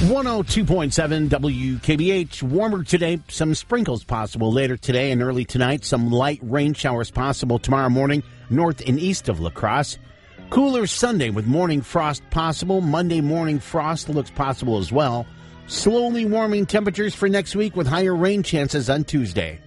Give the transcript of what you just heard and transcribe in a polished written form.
102.7 WKBH. Warmer today. Some sprinkles possible later today and early tonight. Some light rain showers possible tomorrow morning north and east of La Crosse. Cooler Sunday with morning frost possible. Monday morning frost looks possible as well. Slowly warming temperatures for next week with higher rain chances on Tuesday.